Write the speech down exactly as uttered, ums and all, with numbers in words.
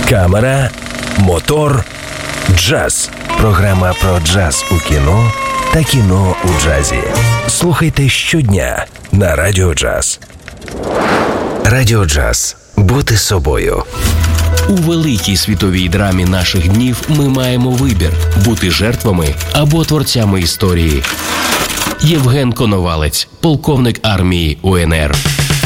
камера, мотор, джаз. Програма про джаз у кіно та кіно у джазі. Слухайте щодня на Радіо Джаз. Радіо Джаз. Бути собою. У великій світовій драмі наших днів ми маємо вибір – бути жертвами або творцями історії. Євген Коновалець, полковник армії УНР.